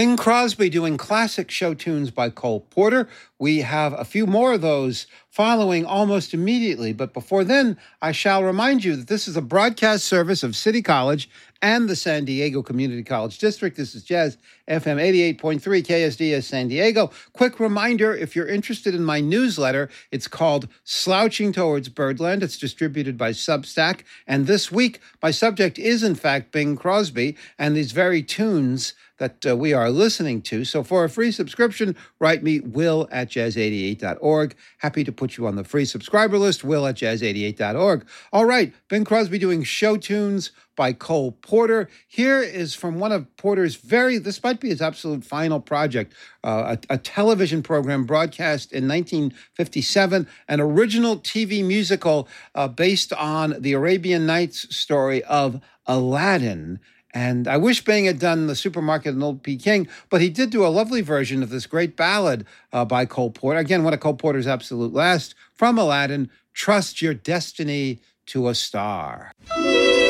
Bing Crosby doing classic show tunes by Cole Porter. We have a few more of those following almost immediately. But before then, I shall remind you that this is a broadcast service of City College and the San Diego Community College District. This is Jazz FM 88.3 KSDS San Diego. Quick reminder, if you're interested in my newsletter, it's called Slouching Towards Birdland. It's distributed by Substack. And this week, my subject is, in fact, Bing Crosby and these very tunes that we are listening to. So for a free subscription, write me, will@jazz88.org. Happy to put you on the free subscriber list, will@jazz88.org. All right, Bing Crosby doing show tunes by Cole Porter. Here is from one of Porter's this might be his absolute final project, a television program broadcast in 1957, an original TV musical based on the Arabian Nights story of Aladdin. And I wish Bing had done The Supermarket in Old Peking, but he did do a lovely version of this great ballad by Cole Porter. Again, one of Cole Porter's absolute last, from Aladdin, Trust Your Destiny to a Star.